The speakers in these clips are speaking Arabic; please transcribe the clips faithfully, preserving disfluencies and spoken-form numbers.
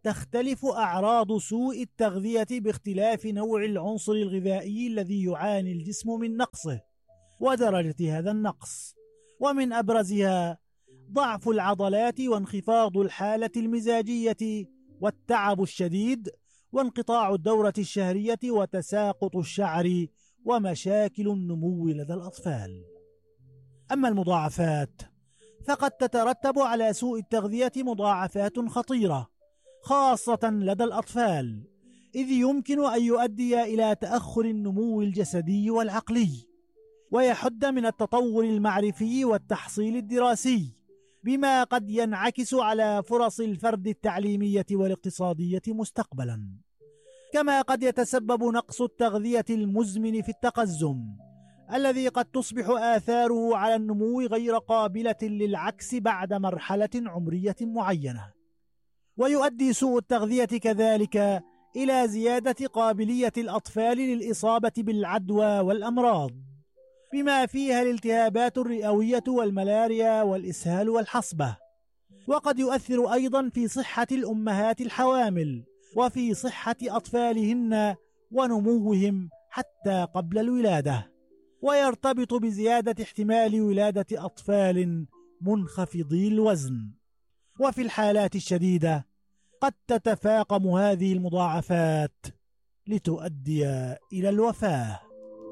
تختلف أعراض سوء التغذية باختلاف نوع العنصر الغذائي الذي يعاني الجسم من نقصه ودرجة هذا النقص، ومن أبرزها ضعف العضلات وانخفاض الحالة المزاجية والتعب الشديد وانقطاع الدورة الشهرية وتساقط الشعر ومشاكل النمو لدى الأطفال. أما المضاعفات فقد تترتب على سوء التغذية مضاعفات خطيرة خاصة لدى الأطفال، إذ يمكن أن يؤدي إلى تأخر النمو الجسدي والعقلي، ويحد من التطور المعرفي والتحصيل الدراسي، بما قد ينعكس على فرص الفرد التعليمية والاقتصادية مستقبلا. كما قد يتسبب نقص التغذية المزمن في التقزم، الذي قد تصبح آثاره على النمو غير قابلة للعكس بعد مرحلة عمرية معينة. ويؤدي سوء التغذية كذلك إلى زيادة قابلية الأطفال للإصابة بالعدوى والأمراض، بما فيها الالتهابات الرئوية والملاريا والإسهال والحصبة. وقد يؤثر أيضا في صحة الأمهات الحوامل وفي صحة أطفالهن ونموهم حتى قبل الولادة، ويرتبط بزيادة احتمال ولادة أطفال منخفضي الوزن. وفي الحالات الشديدة قد تتفاقم هذه المضاعفات لتؤدي إلى الوفاة.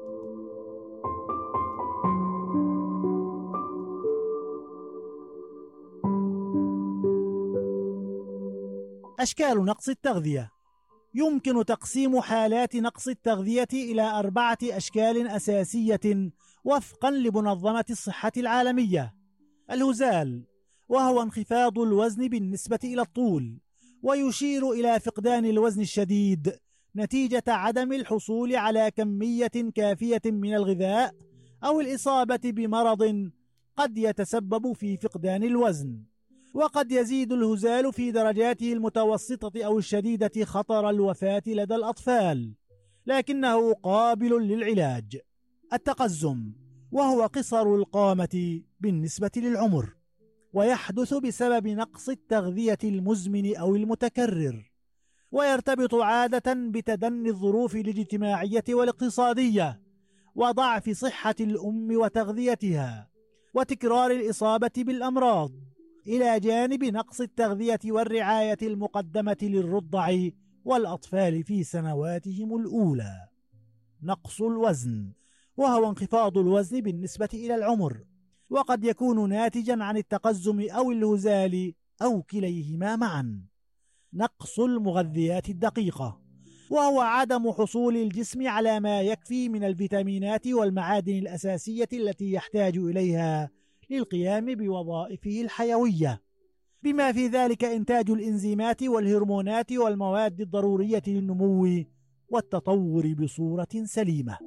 أشكال نقص التغذية: يمكن تقسيم حالات نقص التغذية إلى أربعة أشكال أساسية وفقا لمنظمة الصحة العالمية. الهزال، وهو انخفاض الوزن بالنسبة إلى الطول، ويشير إلى فقدان الوزن الشديد نتيجة عدم الحصول على كمية كافية من الغذاء أو الإصابة بمرض قد يتسبب في فقدان الوزن. وقد يزيد الهزال في درجاته المتوسطة أو الشديدة خطر الوفاة لدى الأطفال، لكنه قابل للعلاج. التقزم، وهو قصر القامة بالنسبة للعمر، ويحدث بسبب نقص التغذية المزمن أو المتكرر، ويرتبط عادة بتدني الظروف الاجتماعية والاقتصادية وضعف صحة الأم وتغذيتها وتكرار الإصابة بالأمراض، إلى جانب نقص التغذية والرعاية المقدمة للرضع والأطفال في سنواتهم الأولى. نقص الوزن، وهو انخفاض الوزن بالنسبة إلى العمر، وقد يكون ناتجا عن التقزم أو الهزال أو كليهما معا. نقص المغذيات الدقيقة، وهو عدم حصول الجسم على ما يكفي من الفيتامينات والمعادن الأساسية التي يحتاج إليها للقيام بوظائفه الحيوية، بما في ذلك إنتاج الإنزيمات والهرمونات والمواد الضرورية للنمو والتطور بصورة سليمة.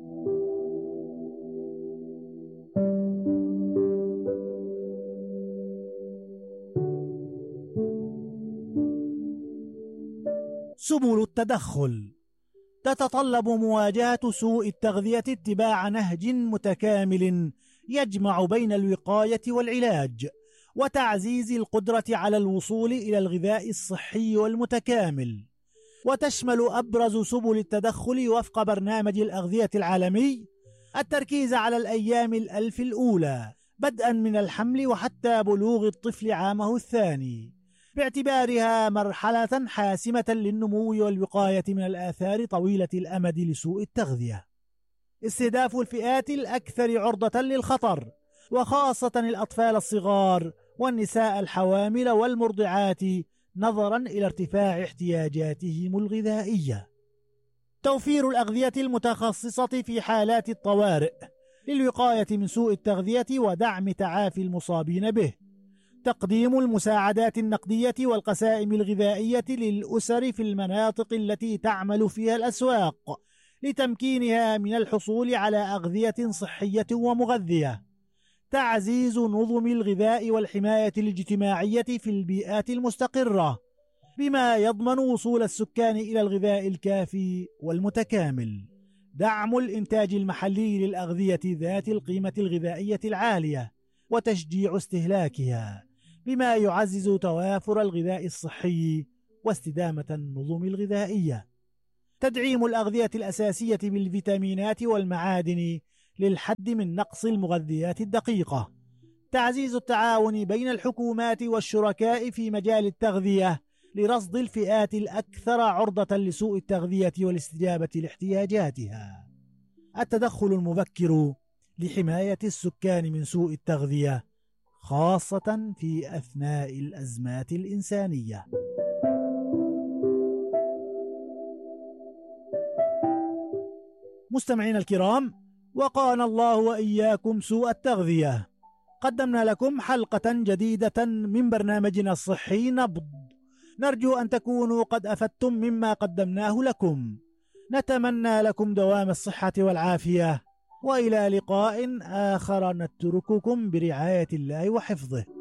سبل التدخل: تتطلب مواجهة سوء التغذية اتباع نهج متكامل يجمع بين الوقاية والعلاج وتعزيز القدرة على الوصول إلى الغذاء الصحي والمتكامل. وتشمل أبرز سبل التدخل وفق برنامج الأغذية العالمي التركيز على الأيام الألف الأولى بدءا من الحمل وحتى بلوغ الطفل عامه الثاني، باعتبارها مرحلة حاسمة للنمو والوقاية من الآثار طويلة الأمد لسوء التغذية. استهداف الفئات الأكثر عرضة للخطر، وخاصة الأطفال الصغار والنساء الحوامل والمرضعات، نظرا إلى ارتفاع احتياجاتهم الغذائية. توفير الأغذية المتخصصة في حالات الطوارئ للوقاية من سوء التغذية ودعم تعافي المصابين به. تقديم المساعدات النقدية والقسائم الغذائية للأسر في المناطق التي تعمل فيها الأسواق لتمكينها من الحصول على أغذية صحية ومغذية. تعزيز نظم الغذاء والحماية الاجتماعية في البيئات المستقرة، بما يضمن وصول السكان إلى الغذاء الكافي والمتكامل. دعم الإنتاج المحلي للأغذية ذات القيمة الغذائية العالية وتشجيع استهلاكها، بما يعزز توافر الغذاء الصحي واستدامة النظم الغذائية. تدعيم الأغذية الأساسية بالفيتامينات والمعادن للحد من نقص المغذيات الدقيقة. تعزيز التعاون بين الحكومات والشركاء في مجال التغذية لرصد الفئات الأكثر عرضة لسوء التغذية والاستجابة لاحتياجاتها. التدخل المبكر لحماية السكان من سوء التغذية خاصة في أثناء الأزمات الإنسانية. مستمعين الكرام، وقانا الله وإياكم سوء التغذية. قدمنا لكم حلقة جديدة من برنامجنا الصحي نبض، نرجو أن تكونوا قد أفدتم مما قدمناه لكم. نتمنى لكم دوام الصحة والعافية، وإلى لقاء آخر نترككم برعاية الله وحفظه.